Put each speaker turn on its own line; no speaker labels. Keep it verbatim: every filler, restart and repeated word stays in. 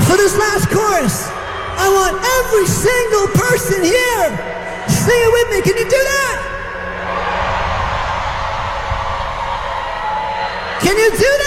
For this last chorus, I want every single person here to sing it with me. Can you do that? Can you do